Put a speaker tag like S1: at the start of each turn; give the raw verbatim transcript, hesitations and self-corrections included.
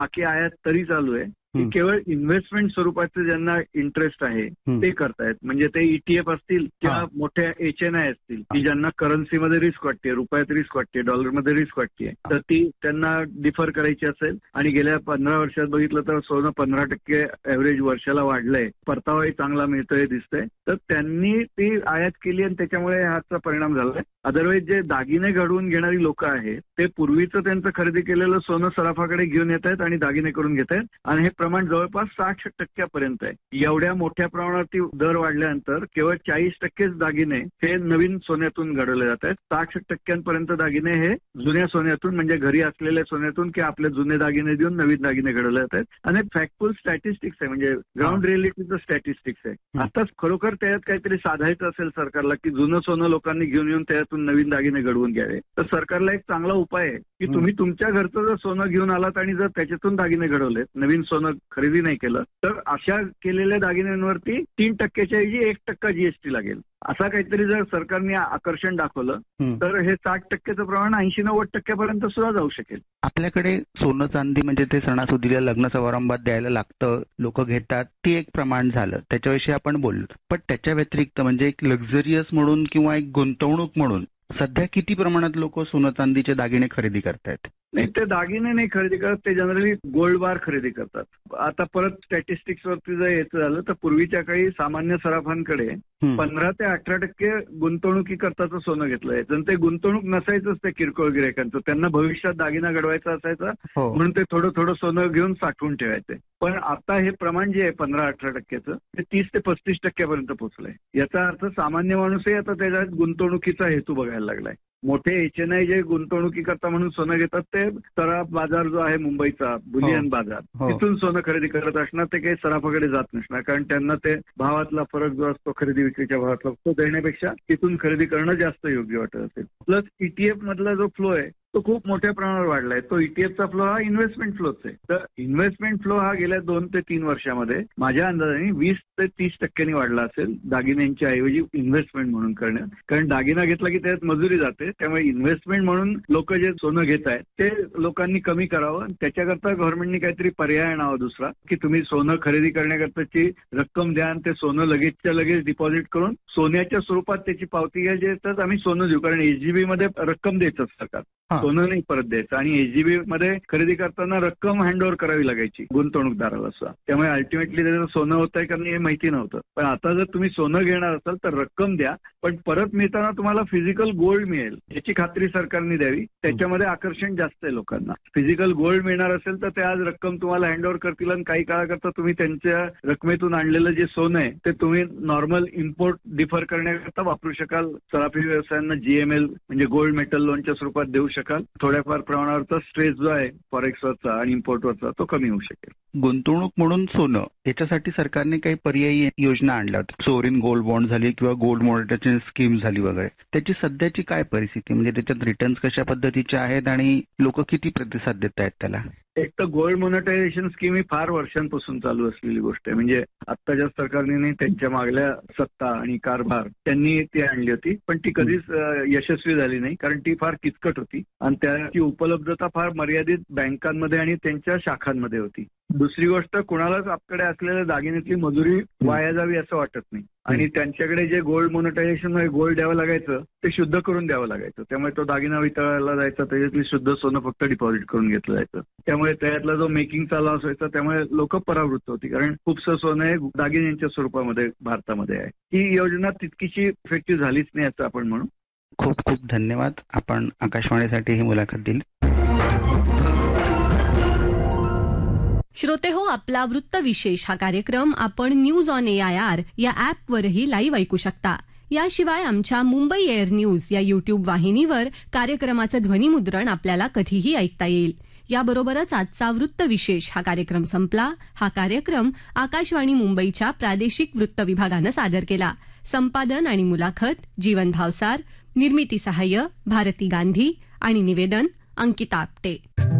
S1: बाकी आयात तरी चालू आहे. केवळ इन्व्हेस्टमेंट स्वरूपाचे ज्यांना इंटरेस्ट आहे ते करतायत. म्हणजे ते ईटीएफ असतील किंवा मोठ्या एच एन आय असतील की ज्यांना करन्सीमध्ये रिस्क वाटते, रुपयात रिस्क वाटते, डॉलरमध्ये रिस्क वाटते, तर ती त्यांना डिफर करायची असेल आणि गेल्या पंधरा वर्षात बघितलं तर सोनं पंधरा टक्के ऍव्हरेज वर्षाला वाढलंय, परतावाही चांगला मिळतोय दिसतंय, तर त्यांनी ती आयात केली आणि त्याच्यामुळे ह्याचा परिणाम झालाय. अदरवाईज जे दागिने घडवून घेणारी लोक आहेत ते पूर्वीचं त्यांचं खरेदी केलेलं सोनं सराफाकडे घेऊन येत आहेत आणि दागिने करून घेत आहेत आणि हे प्रमाण जवळपास साठ टक्क्यापर्यंत आहे. एवढ्या मोठ्या प्रमाणावरती दर वाढल्यानंतर केवळ चाळीस टक्केच दागिने हे नवीन सोन्यातून घडवले जात आहेत. साठ टक्क्यांपर्यंत दागिने हे जुन्या सोन्यातून म्हणजे घरी असलेल्या सोन्यातून किंवा आपले जुने दागिने देऊन नवीन दागिने घडवले जात आहेत. आणि फॅक्टफुल स्टॅटिस्टिक्स आहे, म्हणजे ग्राउंड रिअलिटीचं स्टॅटिस्टिक्स आहे. आता खरोखर त्यात काहीतरी साधायचं असेल सरकारला की जुनं सोनं लोकांनी घेऊन येऊन त्यातून नवीन दागिने घडवून घ्यावे, तर सरकारला एक चांगला उपाय आहे की तुम्ही तुमच्या घरचं जर सोनं घेऊन आलात आणि जर त्याच्यातून दागिने घडवलेत, नवीन सोनं खरेदी नाही केलं, तर अशा केलेल्या दागिन्यांवरती तीन टक्क्याच्या ऐवजी एक टक्का जीएसटी लागेल. असा काहीतरी जर सरकारने आकर्षण दाखवलं तर हे साठ टक्क्याचं प्रमाण ऐंशी नव्वद टक्क्यापर्यंत सुद्धा जाऊ शकेल.
S2: आपल्याकडे सोनं चांदी म्हणजे ते सणासुदीला लग्न समारंभात द्यायला लागतं, लोक घेतात, ते एक प्रमाण झालं, त्याच्याविषयी आपण बोललो. पण त्याच्या व्यतिरिक्त म्हणजे एक लक्झरियस म्हणून किंवा एक गुंतवणूक म्हणून सध्या किती प्रमाणात लोक सोनं चांदीचे दागिने खरेदी करतायत?
S1: नाही, ते दागिने नाही खरेदी करत, ते जनरली गोल्ड बार खरेदी करतात. आता परत स्टॅटिस्टिक्स वरती जर यायचं झालं तर पूर्वीच्या काळी सामान्य सराफांकडे पंधरा ते अठरा टक्के गुंतवणुकी करताचं सोनं घेतलं जायचं. ते गुंतवणूक नसायचंच ते किरकोळ गिरायकांचं, त्यांना भविष्यात दागिना घडवायचा असायचा म्हणून ते थोडं थोडं सोनं घेऊन साठवून ठेवायचे. पण आता हे प्रमाण जे आहे पंधरा अठरा टक्क्याचं ते तीस ते पस्तीस टक्क्यापर्यंत पोहोचलंय. याचा अर्थ सामान्य माणूसही आता त्याच्यात गुंतवणुकीचा हेतू बघायला लागलाय. मोठे एच एन आय जे गुंतवणुकी करता म्हणून सोनं घेतात ते सराफ बाजार जो आहे मुंबईचा बुलियन बाजार, तिथून सोनं खरेदी करत असणार, ते काही सराफाकडे जात नसणार, कारण त्यांना ते भावातला फरक जो असतो खरेदी विक्रीच्या भावातला तो देण्यापेक्षा तिथून खरेदी करणं जास्त योग्य वाटत असेल. प्लस ईटीएफ मधला जो फ्लो आहे तो खूप मोठ्या प्रमाणावर वाढलाय. तो ईटीएफचा फ्लो हा इन्व्हेस्टमेंट फ्लोच आहे. तर इन्व्हेस्टमेंट फ्लो हा गेल्या दोन ते तीन वर्षामध्ये माझ्या अंदाजाने वीस ते तीस टक्क्यांनी वाढला असेल दागिन्यांच्या ऐवजी इन्व्हेस्टमेंट म्हणून करण्यात. कारण दागिना घेतला की त्यात मजुरी जाते, त्यामुळे इन्व्हेस्टमेंट म्हणून लोक जे सोनं घेत आहेत ते लोकांनी कमी करावं. त्याच्याकरता गव्हर्नमेंटने काहीतरी पर्याय आणावा दुसरा, की तुम्ही सोनं खरेदी करण्याकरताची रक्कम द्या आणि ते सोनं लगेचच्या लगेच डिपॉझिट करून सोन्याच्या स्वरूपात त्याची पावती घ्या, जे तर आम्ही सोनं देऊ. कारण एचजीबी मध्ये रक्कम द्यायचं सरकार, सोनं नाही परत द्यायचं. आणि एचजीबी मध्ये खरेदी करताना रक्कम हँडओव्हर करावी लागायची गुंतवणूकदाराला सुद्धा. त्यामुळे अल्टिमेटली त्याचं सोनं होत आहे का नाही हे माहिती नव्हतं. पण आता जर तुम्ही सोनं घेणार असाल तर रक्कम द्या, पण परत मिळताना तुम्हाला फिजिकल गोल्ड मिळेल याची खात्री सरकारने द्यावी. त्याच्यामध्ये आकर्षण जास्त आहे लोकांना. फिजिकल गोल्ड मिळणार असेल तर ते आज रक्कम तुम्हाला हँडओव्हर करतील आणि काही काळाकरता तुम्ही त्यांच्या रकमेतून आणलेलं जे सोनं आहे ते तुम्ही नॉर्मल इम्पोर्ट डिफर करण्याकरता वापरू शकाल. सराफी व्यवसायांना जीएमएल म्हणजे गोल्ड मेटल लोनच्या स्वरूपात देऊ शकाल. थोड्याफार प्रमाणावरचा स्ट्रेस जो आहे फॉरेक्सवरचा आणि इम्पोर्टवरचा तो कमी होऊ शकेल.
S2: गुंतवणूक म्हणून सोनं याच्यासाठी सरकारने काही पर्यायी योजना आणल्या होत्या. सोवरिन गोल्ड बॉन्ड झाली किंवा गोल्ड मॉनिटायझेशन स्कीम झाली वगैरे. त्याची सध्याची काय परिस्थिती, म्हणजे त्याच्यात रिटर्न्स कशा पद्धतीचे आहेत आणि लोक किती प्रतिसाद देत आहेत त्याला?
S1: एक तर गोल्ड मॉनिटायझेशन स्कीम ही फार वर्षांपासून चालू असलेली गोष्ट आहे. म्हणजे आत्ताच्या सरकारने नाही, त्यांच्या मागल्या सत्ता आणि कारभार त्यांनी ती आणली होती, पण ती कधीच यशस्वी झाली नाही, कारण ती फार किचकट होती आणि त्याची उपलब्धता फार मर्यादित बँकांमध्ये आणि त्यांच्या शाखांमध्ये होती. दुसरी गोष्ट, कुणालाच आपल्याकडे असलेल्या दागिन्यातली मजुरी वाया जावी असं वाटत नाही. आणि त्यांच्याकडे जे गोल्ड मॉनिटायझेशन मध्ये गोल्ड द्यावं लागायचं ते शुद्ध करून द्यावं लागायचं. त्यामुळे तो दागिना वितळायला जायचा, त्याच्यातली शुद्ध सोनं फक्त डिपॉझिट करून घेतलं जायचं. त्यामुळे त्यातला जो मेकिंगचा लॉस व्हायचा, त्यामुळे लोक परावृत्त होती, कारण खूपसं सोनं हे दागिन्यांच्या स्वरूपामध्ये भारतामध्ये आहे. ही योजना तितकीशी इफेक्टिव्ह झालीच नाही असं आपण म्हणू.
S2: खूप खूप धन्यवाद, आपण आकाशवाणीसाठी ही मुलाखत दिली.
S3: श्रोते हो, आपला वृत्त विशेष हा कार्यक्रम आपण news on A I R या ॲपवरही लाईव्ह ऐकू शकता. याशिवाय आमच्या मुंबई एअर न्यूज या युट्यूब वाहिनीवर कार्यक्रमाचं ध्वनिमुद्रण आपल्याला कधीही ऐकता येईल. याबरोबरच आजचा वृत्त विशेष हा कार्यक्रम संपला. हा कार्यक्रम आकाशवाणी मुंबईच्या प्रादेशिक वृत्त विभागानं सादर केला. संपादन आणि मुलाखत जीवन भावसार, निर्मिती सहाय्य भारती गांधी आणि निवेदन अंकिता आपटे.